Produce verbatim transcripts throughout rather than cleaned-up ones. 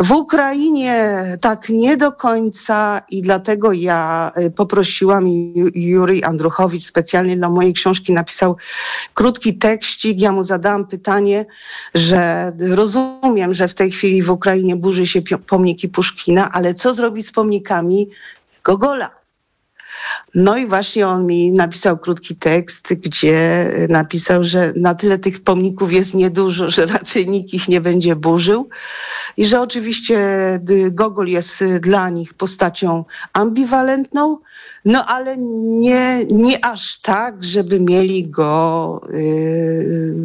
W Ukrainie tak nie do końca i dlatego ja poprosiłam Jurij Andruchowicz specjalnie dla mojej książki napisał krótki tekścik. Ja mu zadałam pytanie, że rozumiem, że w tej chwili w Ukrainie burzy się pomniki Puszkina, ale co zrobić z pomnikami Gogola? No i właśnie on mi napisał krótki tekst, gdzie napisał, że na tyle tych pomników jest niedużo, że raczej nikt ich nie będzie burzył i że oczywiście Gogol jest dla nich postacią ambiwalentną, no ale nie, nie aż tak, żeby mieli go yy,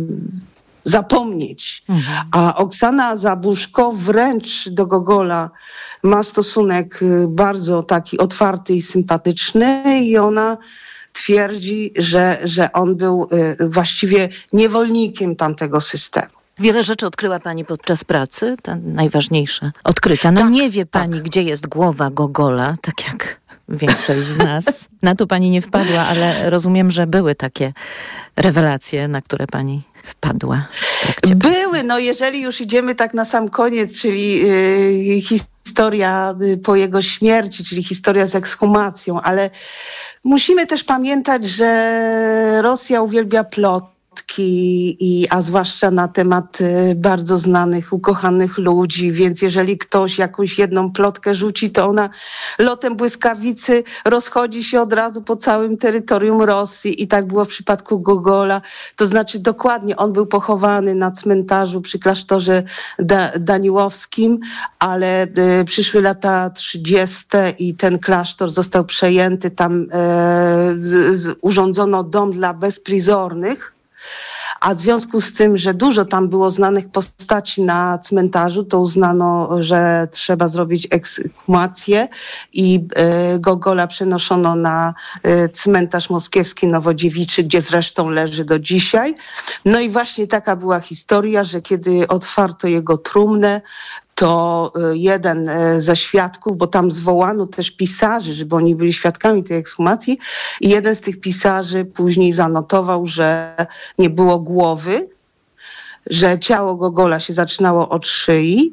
zapomnieć. Mhm. A Oksana Zabuszko wręcz do Gogola ma stosunek bardzo taki otwarty i sympatyczny i ona twierdzi, że, że on był właściwie niewolnikiem tamtego systemu. Wiele rzeczy odkryła pani podczas pracy, te najważniejsze odkrycia. No tak, nie wie pani, tak. Gdzie jest głowa Gogola, tak jak większość z nas. Na to pani nie wpadła, ale rozumiem, że były takie rewelacje, na które pani wpadła w trakcie Były, pracy. No jeżeli już idziemy tak na sam koniec, czyli yy, historia yy, po jego śmierci, czyli historia z ekshumacją, ale musimy też pamiętać, że Rosja uwielbia plotki, i, a zwłaszcza na temat y, bardzo znanych, ukochanych ludzi, więc jeżeli ktoś jakąś jedną plotkę rzuci, to ona lotem błyskawicy rozchodzi się od razu po całym terytorium Rosji i tak było w przypadku Gogola. To znaczy dokładnie on był pochowany na cmentarzu przy klasztorze da, Daniłowskim, ale y, przyszły lata trzydzieste i ten klasztor został przejęty, tam y, z, z, urządzono dom dla bezprizornych. A w związku z tym, że dużo tam było znanych postaci na cmentarzu, to uznano, że trzeba zrobić ekshumację i y, Gogola przenoszono na y, cmentarz moskiewski Nowodziewiczy, gdzie zresztą leży do dzisiaj. No i właśnie taka była historia, że kiedy otwarto jego trumnę, to jeden ze świadków, bo tam zwołano też pisarzy, żeby oni byli świadkami tej ekshumacji i jeden z tych pisarzy później zanotował, że nie było głowy, że ciało Gogola się zaczynało od szyi,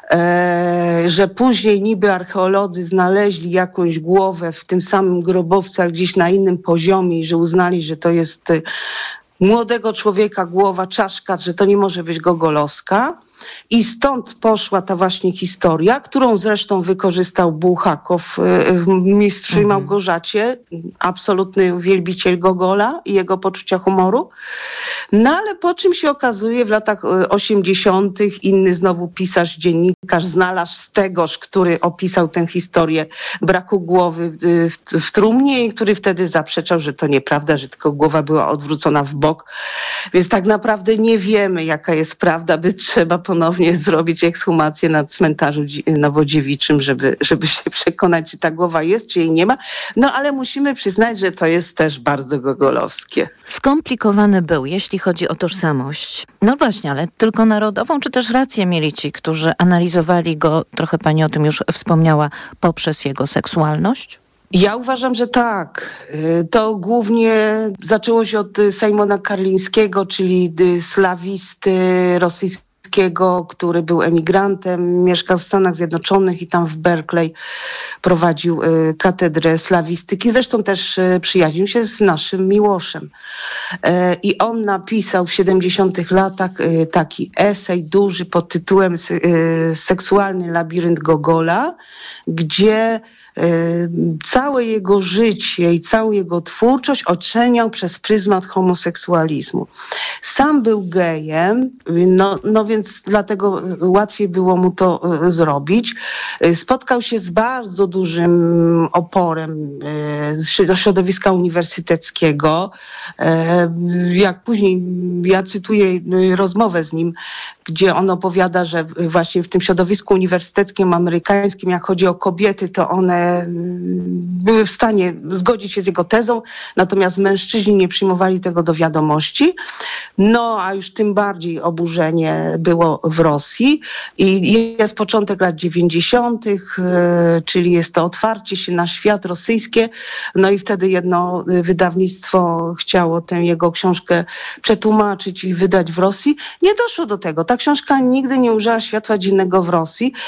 e, że później niby archeolodzy znaleźli jakąś głowę w tym samym grobowcu, ale gdzieś na innym poziomie i że uznali, że to jest młodego człowieka głowa, czaszka, że to nie może być gogolowska. I stąd poszła ta właśnie historia, którą zresztą wykorzystał Bułhakow w Mistrzu i Małgorzacie, absolutny wielbiciel Gogola i jego poczucia humoru. No ale po czym się okazuje w latach osiemdziesiątych inny znowu pisarz, dziennikarz znalazł z tegoż, który opisał tę historię braku głowy w, w trumnie i który wtedy zaprzeczał, że to nieprawda, że tylko głowa była odwrócona w bok. Więc tak naprawdę nie wiemy, jaka jest prawda, by trzeba ponownie zrobić ekshumację na cmentarzu Nowodziewiczym, żeby, żeby się przekonać, czy ta głowa jest, czy jej nie ma. No ale musimy przyznać, że to jest też bardzo gogolowskie. Skomplikowany był, jeśli chodzi o tożsamość. No właśnie, ale tylko narodową, czy też rację mieli ci, którzy analizowali go, trochę pani o tym już wspomniała, poprzez jego seksualność? Ja uważam, że tak. To głównie zaczęło się od Simona Karlińskiego, czyli slawisty rosyjskiego, który był emigrantem, mieszkał w Stanach Zjednoczonych i tam w Berkeley prowadził y, katedrę slawistyki. Zresztą też y, przyjaźnił się z naszym Miłoszem. Y, I on napisał w siedemdziesiątych latach y, taki esej duży pod tytułem y, Seksualny labirynt Gogola, gdzie całe jego życie i całą jego twórczość oceniał przez pryzmat homoseksualizmu. Sam był gejem, no, no więc dlatego łatwiej było mu to zrobić. Spotkał się z bardzo dużym oporem z środowiska uniwersyteckiego. Jak później, ja cytuję rozmowę z nim, gdzie on opowiada, że właśnie w tym środowisku uniwersyteckim amerykańskim, jak chodzi o kobiety, to one były w stanie zgodzić się z jego tezą, natomiast mężczyźni nie przyjmowali tego do wiadomości. No, a już tym bardziej oburzenie było w Rosji i jest początek lat dziewięćdziesiątych, czyli jest to otwarcie się na świat rosyjskie, no i wtedy jedno wydawnictwo chciało tę jego książkę przetłumaczyć i wydać w Rosji. Nie doszło do tego. Ta książka nigdy nie ujrzała światła dziennego w Rosji,